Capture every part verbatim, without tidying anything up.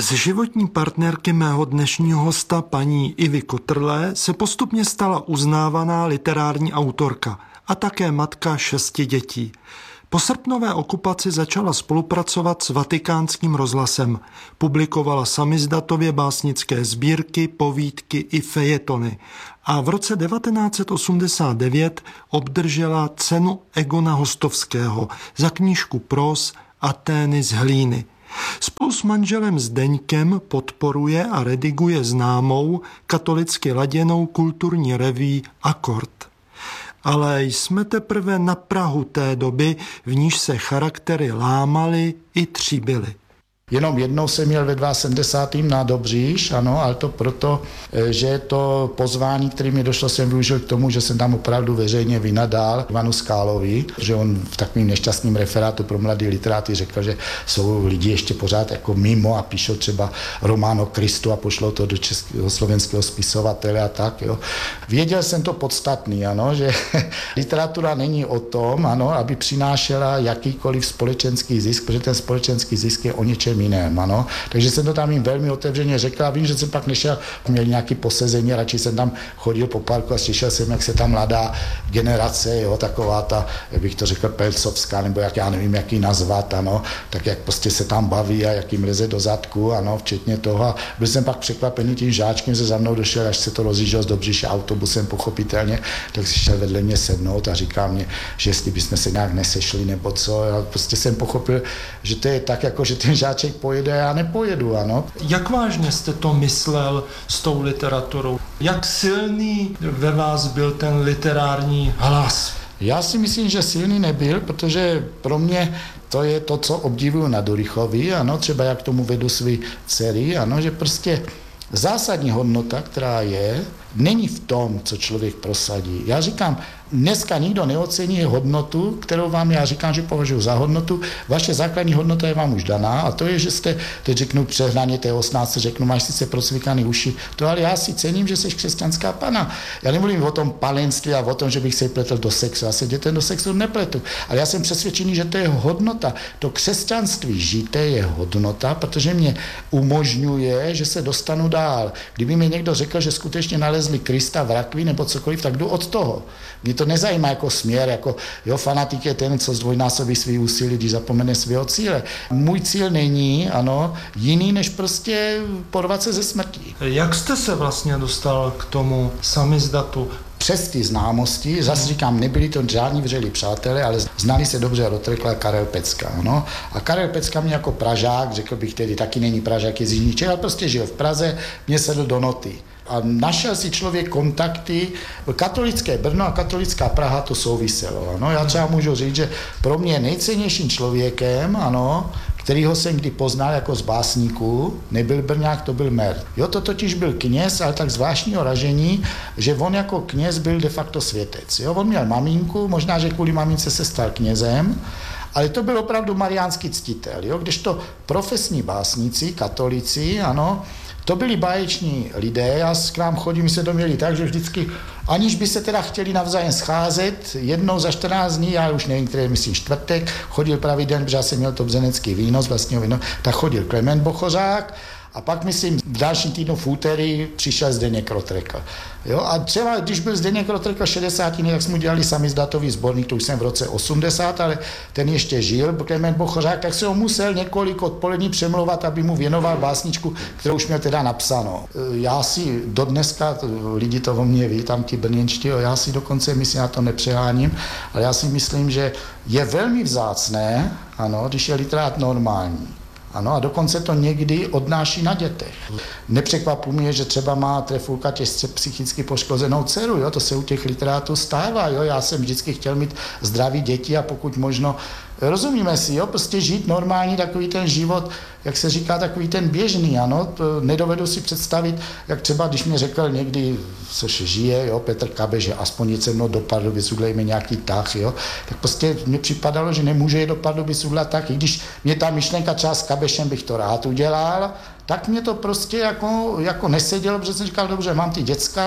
Z životní partnerky mého dnešního hosta, paní Ivy Kotrlé, se postupně stala uznávaná literární autorka a také matka šesti dětí. Po srpnové okupaci začala spolupracovat s Vatikánským rozhlasem. Publikovala samizdatově básnické sbírky, povídky i fejetony. A v roce devatenáct set osmdesát devět obdržela cenu Egona Hostovského za knížku Pros Atény z hlíny. Spolu s manželem Zdeňkem podporuje a rediguje známou katolicky laděnou kulturní reví Akord. Ale jsme teprve na prahu té doby, v níž se charaktery lámaly i tříbily. Jenom jednou jsem měl ve sedmdesátém druhém na Dobříš, ano, ale to proto, že to pozvání, který mi došlo, jsem využil k tomu, že jsem tam opravdu veřejně vynadal Ivanu Skálovi, že on v takovým nešťastným referátu pro mladý literáty řekl, že jsou lidi ještě pořád jako mimo a píšou třeba román o Kristu a pošlou to do českého slovenského spisovatele a tak, jo. Věděl jsem to podstatný, ano, že literatura není o tom, ano, aby přinášela jakýkoliv společenský zisk, protože ten společenský zisk je o něčem jiném, ano. Takže jsem to tam jim velmi otevřeně řekl a vím, že jsem pak nešel, měl nějaký posezení, radši jsem tam chodil po parku a slyšel jsem, jak se tam mladá generace, jo, taková ta, jak bych to řekl, pelcovská, nebo jak já nevím, jak ji nazvat, ano, tak jak prostě se tam baví a jak jim leze do zadku, ano, včetně toho. A byl jsem pak překvapený tím žáčkem, že za mnou došel, až se to rozjížděl z Dobříše autobusem, pochopitelně, tak si šel vedle mě sednout a říká mě, že jestli bychom se nějak nesešli nebo co. Já prostě jsem pochopil, že to je tak, jako že ten žáček pojede, já nepojedu, ano. Jak vážně jste to myslel s tou literaturou? Jak silný ve vás byl ten literární hlas? Já si myslím, že silný nebyl, protože pro mě to je to, co obdivuju na Dorichovi, ano, třeba jak tomu vedu svý dcery, ano, že prostě zásadní hodnota, která je, není v tom, co člověk prosadí. Já říkám, dneska nikdo neocení hodnotu, kterou vám já říkám, že považuji za hodnotu. Vaše základní hodnota je vám už daná a to je, že jste, teď řeknu přehnaně té osmnáctce, řeknu, máš sice procvikaný uši, to ale já si cením, že jsi křesťanská pana. Já nemluvím o tom palenství a o tom, že bych se pletl do sexu. Já se dětem do sexu nepletu, ale já jsem přesvědčený, že to je hodnota. To křesťanství žité je hodnota, protože mě umožňuje, že se dostanu dál. Kdyby mi někdo řekl, že skutečně nalezli Krista v rakvi nebo cokoliv, tak jdu od toho. Mě to nezajímá jako směr, jako jo, fanatik je ten, co zdvojnásobí svý úsilí, když zapomene svého cíle. Můj cíl není, ano, jiný, než prostě porvat se ze smrtí. Jak jste se vlastně dostal k tomu samizdatu? Přes ty známosti, zase říkám, nebyli to žádní vřelí přátelé, ale znali se dobře Rotrkla Karel Pecka. No? A Karel Pecka mě jako Pražák, řekl bych tedy, taky není Pražák, je z jižních Čech, ale prostě žil v Praze, mě sedl do noty. A našel si člověk kontakty, katolické Brno a katolická Praha to souviselo. Ano? Já třeba můžu říct, že pro mě nejcennějším člověkem, ano, kterýho jsem kdy poznal jako z básníků, nebyl Brňák, to byl Mert. Jo, to totiž byl kněz, ale tak zvláštního ražení, že on jako kněz byl de facto světec. Jo, on měl maminku, možná, že kvůli mamince se stal knězem, ale to byl opravdu mariánský ctitel. Jo, kdežto profesní básníci, katolici, ano, to byli báječní lidé, já k nám chodím, my se doměli tak, že vždycky, aniž by se teda chtěli navzájem scházet, jednou za čtrnáct dní, já už nevím, který myslím čtvrtek, chodil pravidelně, protože já jsem měl to bzenecký víno z vlastního víno, tak chodil Klement Bochořák a pak myslím v dalším týdnu v úterý přišel Zdeněk Rotrkl. Jo, a třeba když byl Zdeněk Rotrkl šedesátiny, tak jsme udělali samizdatový sborník, to už jsem v roce osmdesát, ale ten ještě žil, Klement Bochořák, tak se ho musel několik odpolední přemlouvat, aby mu věnoval básničku, kterou už měl teda napsanou. Já si dodneska, lidi to o mě ví, tam ti brněnští, já si dokonce myslím, já to nepřeháním, ale já si myslím, že je velmi vzácné, ano, když je literát normální. Ano, a dokonce to někdy odnáší na dětech. Nepřekvapuje mě, že třeba má Trefulka těžce psychicky poškozenou dceru, jo? To se u těch literátů stává. Jo? Já jsem vždycky chtěl mít zdraví děti a pokud možno, rozumíme si, jo? Prostě žít normální takový ten život, jak se říká, takový ten běžný, ano, to nedovedu si představit, jak třeba, když mě řekl někdy, což žije, jo, Petr Kabe, že aspoň jít se mnou do Pardubic, udělejme nějaký tah, jo, tak prostě mně připadalo, že nemůže jít do Pardubic udělat tak, i když mě ta myšlenka třeba s Kabešem bych to rád udělal, tak mě to prostě jako, jako nesedělo, protože jsem říkal, dobře, mám ty děcka,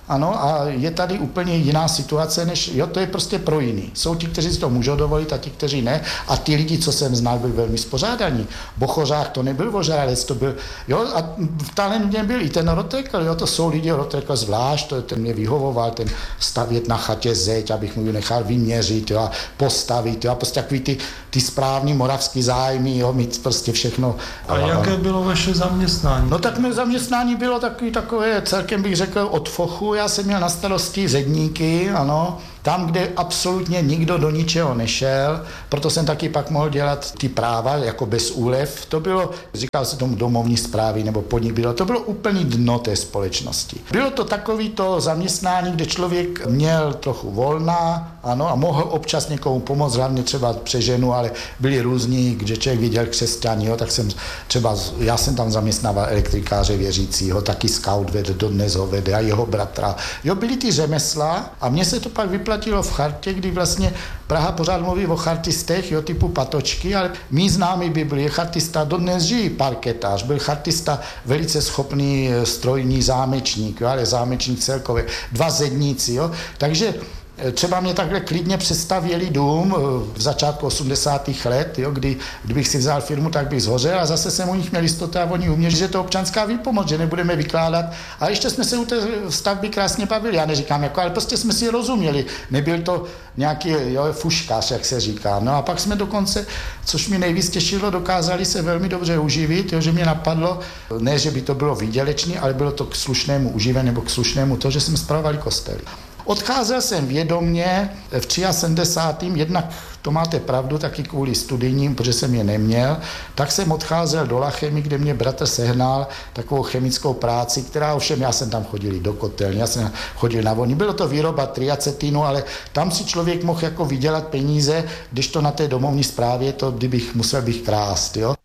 Ano, a je tady úplně jiná situace, než, jo, to je prostě pro jiný. Jsou ti, kteří si to můžou dovolit a ti, kteří ne. A ty lidi, co jsem znal, byli velmi spořádaní. Bochořák to nebyl vožralec, to byl, jo, a v Talentě byl i ten Rotrekl, jo, to jsou lidi, Rotrekl zvlášť, to, ten mě vyhovoval, ten stavět na chatě zeď, abych mu ji nechal vyměřit, jo, a postavit, jo, a prostě takový ty, ty správný moravský zájmy, jo, mít prostě všechno. A jaké bylo vaše zaměstnání? No tak mé zaměstnání bylo takový, takové, celkem bych řekl, od fochu. Já jsem měl na starosti zedníky, ano, tam, kde absolutně nikdo do ničeho nešel, proto jsem taky pak mohl dělat ty práva jako bez úlev. To bylo, říkal se tomu domovní správy nebo podnik, bylo, to bylo úplný dno té společnosti. Bylo to takový to zaměstnání, kde člověk měl trochu volna, ano, a mohl občas někomu pomoct, hlavně třeba přeženu, ale byli různí, kde člověk viděl křesťany, jo, tak jsem třeba, já jsem tam zaměstnával elektrikáře věřícího, taky scout vede, dodnes ho vede a jeho bratra. Jo, byly ty řemesla a mně se to pak vyplatilo v chartě, kdy vlastně Praha pořád mluví o chartistech, jo, typu Patočky, ale mý známý by byl chartista, dodnes žijí parketář, byl chartista velice schopný strojní zámečník, jo, ale zámečník celkově, dva zedníci, jo, takže třeba mě takhle klidně přestavěli dům v začátku osmdesátých let, jo, kdy, kdybych si vzal firmu, tak bych zhořel a zase jsem u nich měl jistotu a oni uměli, že to občanská výpomoc, že nebudeme vykládat. A ještě jsme se u té stavby krásně bavili, já neříkám jako, ale prostě jsme si rozuměli. Nebyl to nějaký, jo, fuškář, jak se říká. No a pak jsme dokonce, což mi nejvíc těšilo, dokázali se velmi dobře uživit, jo, že mě napadlo, ne, že by to bylo výdělečný, ale bylo to k slušnému uživení nebo k slušnému to, že jsme spravovali kostely. Odcházel jsem vědomně v sedmdesátém třetím jednak to máte pravdu, taky kvůli studijním, protože jsem je neměl, tak jsem odcházel do Lachemy, kde mě bratr sehnal takovou chemickou práci, která ovšem, já jsem tam chodil do kotelny, já jsem chodil na voní, bylo to výroba triacetinu, ale tam si člověk mohl jako vydělat peníze, když to na té domovní správě, to kdybych musel bych krást, jo.